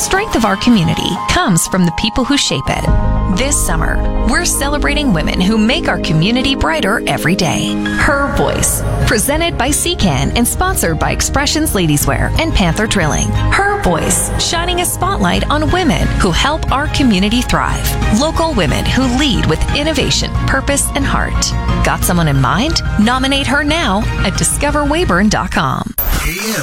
strength of our community comes from the people who shape it. This summer, we're celebrating women who make our community brighter every day. Her Voice, presented by CCAN and sponsored by Expressions Ladieswear and Panther Drilling. Her Voice, shining a spotlight on women who help our community thrive. Local women who lead with innovation, purpose, and heart. Got someone in mind? Nominate her now at discoverwayburn.com. AM